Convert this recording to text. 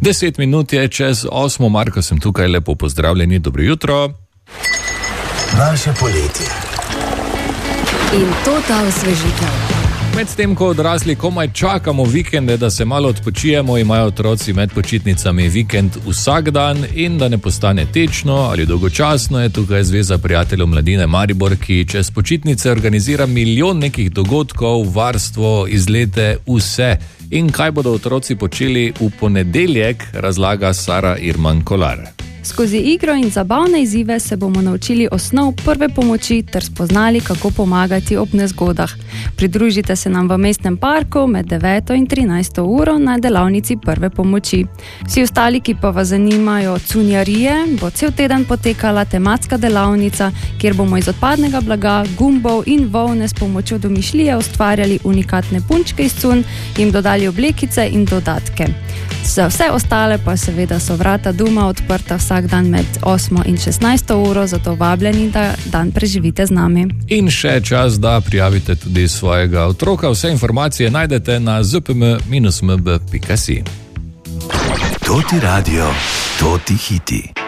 10 minut je čez 8, Marko sem tukaj, lepo pozdravljeni, dobro jutro. Naše poletje. In to ta osvežitev. Medtem ko odrasli komaj čakamo vikende, da se malo odpočijemo, imajo otroci med počitnicami vikend vsak dan in da ne postane tečno ali dolgočasno, je tukaj Zveza prijateljev mladine Maribor, ki čez počitnice organizira milijon nekih dogodkov, varstvo, izlete, vse. In kaj bodo otroci počeli v ponedeljek, razlaga Sara Irman Kolar. Skozi igro in zabavne izzive se bomo naučili osnov prve pomoči ter spoznali, kako pomagati ob nezgodah. Pridružite se nam v mestnem parku med 9 in 13 uro na delavnici prve pomoči. Vsi ostali, ki pa vas zanimajo cunjarije, bo cel teden potekala tematska delavnica, kjer bomo iz odpadnega blaga, gumbov in volne s pomočjo domišljije ustvarjali unikatne punčke iz cunj, jim dodali oblekice in dodatke. Za vse ostale pa seveda so vrata doma odprta vsak dan med 8 in 16 uro, zato vabljeni, da dan preživite z nami. In še čas, da prijavite tudi svojega otroka. Vse informacije najdete na zpm-mb.si. To ti radio, to ti hiti.